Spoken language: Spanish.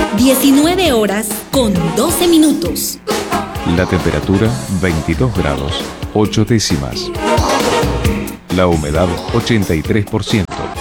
19 horas con 12 minutos. La temperatura 22 grados, 8 décimas. La humedad 83%.